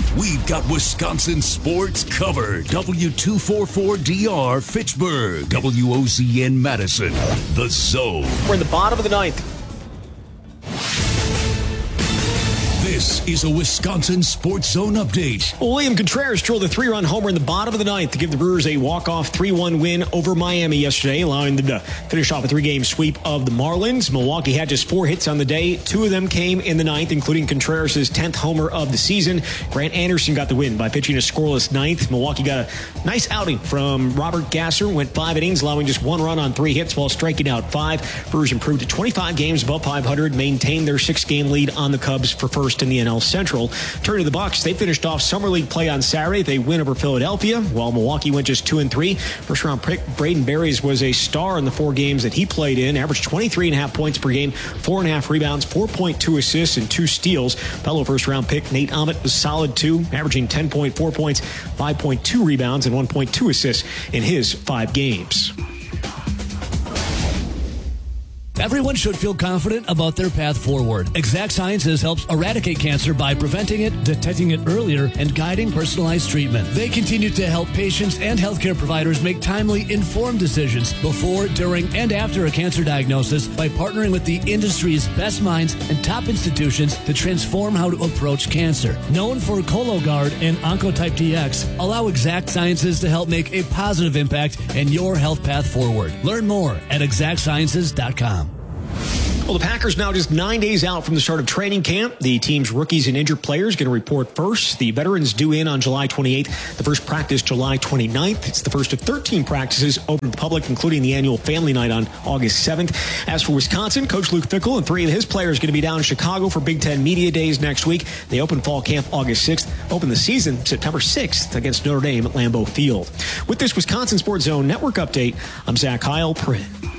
We've got Wisconsin sports covered. W244DR Fitchburg, WOCN Madison, The Zone. We're in the bottom of the ninth. This is a Wisconsin Sports Zone update. William Contreras drilled a 3-run homer in the bottom of the ninth to give the Brewers a walk-off 3-1 win over Miami yesterday, allowing them to finish off a 3-game sweep of the Marlins. Milwaukee had just 4 hits on the day. 2 of them came in the ninth, including Contreras' 10th homer of the season. Grant Anderson got the win by pitching a scoreless ninth. Milwaukee got a nice outing from Robert Gasser, went 5 innings, allowing just 1 run on 3 hits while striking out 5. Brewers improved to 25 games above 500, maintained their 6-game lead on the Cubs for first in the NL Central. Turning to the Bucs, they finished off Summer League play on Saturday. They win over Philadelphia, while Milwaukee went just 2-3. First round pick Braden Berries was a star in the 4 games that he played in, averaged 23.5 points per game, 4.5 rebounds, 4.2 assists, and 2 steals. Fellow first round pick Nate Ahmet was solid too, averaging 10.4 points, 5.2 rebounds, and 1.2 assists in his 5 games. Everyone should feel confident about their path forward. Exact Sciences helps eradicate cancer by preventing it, detecting it earlier, and guiding personalized treatment. They continue to help patients and healthcare providers make timely, informed decisions before, during, and after a cancer diagnosis by partnering with the industry's best minds and top institutions to transform how to approach cancer. Known for Cologuard and Oncotype DX, allow Exact Sciences to help make a positive impact in your health path forward. Learn more at exactsciences.com. Well, the Packers now just 9 days out from the start of training camp. The team's rookies and injured players going to report first. The veterans due in on July 28th. The first practice July 29th. It's the first of 13 practices open to the public, including the annual family night on August 7th. As for Wisconsin, Coach Luke Fickell and 3 of his players going to be down in Chicago for Big Ten Media Days next week. They open fall camp August 6th. Open the season September 6th against Notre Dame at Lambeau Field. With this Wisconsin Sports Zone Network update, I'm Zach Heil. Print.